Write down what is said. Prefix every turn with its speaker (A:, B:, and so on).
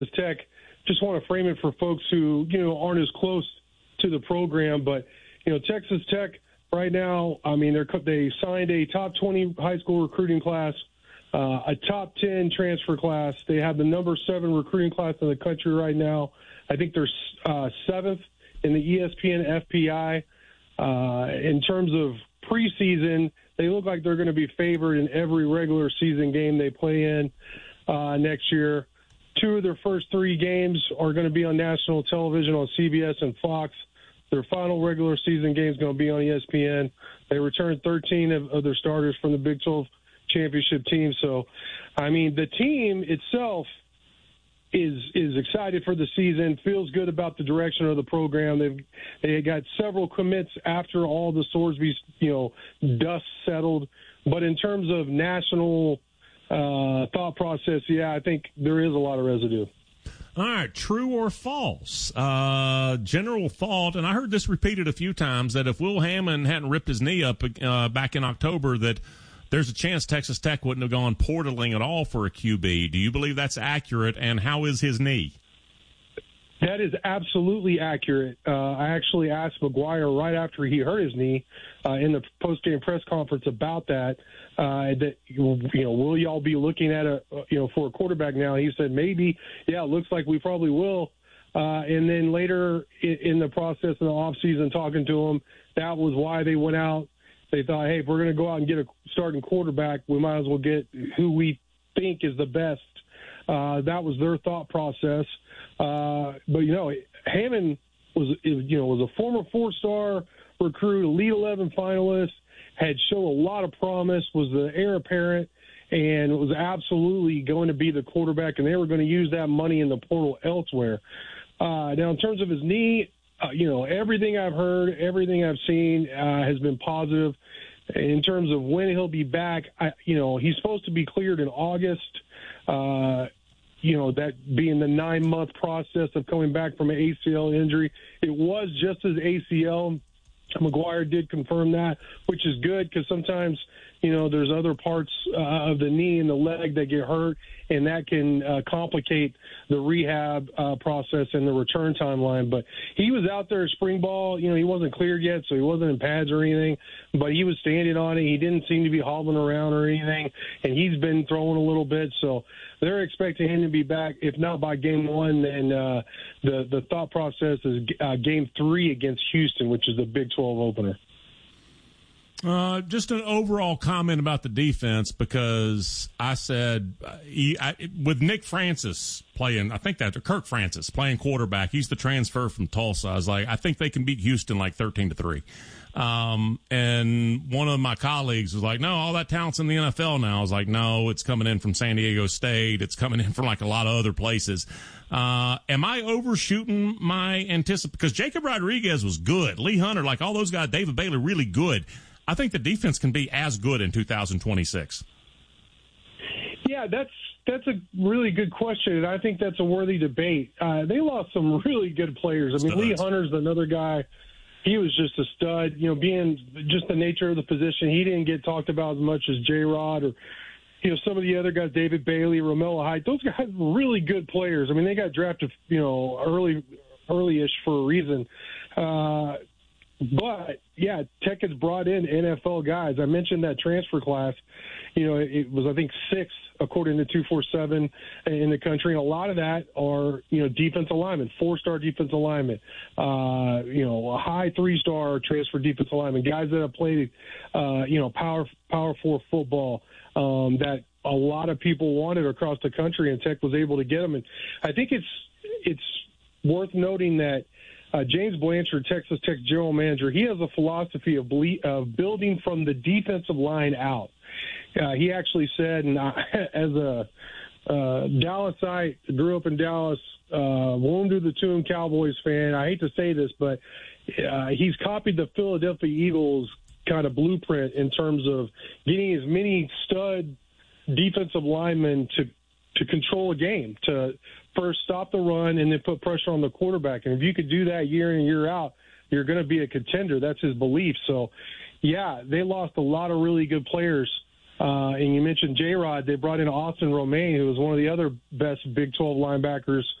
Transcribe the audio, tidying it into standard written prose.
A: Tech. Just want to frame it for folks who, aren't as close to the program. But, Texas Tech right now, I mean, they signed a top 20 high school recruiting class, a top 10 transfer class. They have the number 7 recruiting class in the country right now. I think they're 7th in the ESPN FPI. In terms of preseason, they look like they're going to be favored in every regular season game they play in next year. 2 of their first 3 games are going to be on national television on CBS and Fox. Their final regular season game is going to be on ESPN. They returned 13 of their starters from the Big 12 championship team. So, I mean, the team itself is excited for the season, feels good about the direction of the program. They got several commits after all the Sorsby, dust settled. But in terms of national thought process, I think there is a lot of residue.
B: All right, true or false? General thought, and I heard this repeated a few times, that if Will Hammond hadn't ripped his knee up back in October, that there's a chance Texas Tech wouldn't have gone portaling at all for a QB. Do you believe that's accurate, and how is his knee?
A: That is absolutely accurate. I actually asked McGuire right after he hurt his knee in the post-game press conference about that. Will y'all be looking at for a quarterback now? He said maybe. Yeah, it looks like we probably will. And then later in the process in the offseason, talking to him, that was why they went out. They thought, hey, if we're going to go out and get a starting quarterback, we might as well get who we think is the best. That was their thought process. But Hammond was a former 4-star recruit, Elite 11 finalist, had shown a lot of promise, was the heir apparent, and was absolutely going to be the quarterback, and they were going to use that money in the portal elsewhere. Now, in terms of his knee, everything I've heard, everything I've seen has been positive. In terms of when he'll be back, he's supposed to be cleared in August. That being the 9-month process of coming back from an ACL injury. It was just his ACL. McGuire did confirm that, which is good because sometimes, there's other parts of the knee and the leg that get hurt, and that can complicate the rehab process and the return timeline. But he was out there at spring ball. He wasn't cleared yet, so he wasn't in pads or anything, but he was standing on it. He didn't seem to be hobbling around or anything, and he's been throwing a little bit. So they're expecting him to be back. If not by game 1, then the thought process is game 3 against Houston, which is the Big 12 opener.
B: Just an overall comment about the defense, because I said with Nick Francis playing, Kirk Francis playing quarterback, he's the transfer from Tulsa. I was like, I think they can beat Houston like 13-3. And one of my colleagues was like, no, all that talent's in the NFL now. I was like, no, it's coming in from San Diego State. It's coming in from like a lot of other places. Am I overshooting my anticipation? Because Jacob Rodriguez was good. Lee Hunter, like all those guys, David Bailey, really good. I think the defense can be as good in 2026.
A: Yeah, that's a really good question, and I think that's a worthy debate. They lost some really good players. I mean, Lee Hunter's another guy. He was just a stud. Being just the nature of the position, he didn't get talked about as much as J-Rod or some of the other guys, David Bailey, Romello Height. Those guys were really good players. I mean, they got drafted, early-ish for a reason. But, yeah, Tech has brought in NFL guys. I mentioned that transfer class. It was, I think, 6th, according to 247 in the country. And a lot of that are, defensive linemen, 4-star defensive linemen, a high 3-star transfer defensive linemen, guys that have played, Power 4 football that a lot of people wanted across the country, and Tech was able to get them. And I think it's worth noting that James Blanchard, Texas Tech general manager, he has a philosophy of building from the defensive line out. He actually said, and as a Dallasite, grew up in Dallas, wounded the Tomb Cowboys fan, I hate to say this, but he's copied the Philadelphia Eagles kind of blueprint in terms of getting as many stud defensive linemen to control a game, to first stop the run and then put pressure on the quarterback. And if you could do that year in and year out, you're going to be a contender. That's his belief. So, yeah, they lost a lot of really good players And you mentioned J-Rod. They brought in Austin Romaine, who was one of the other best Big 12 linebackers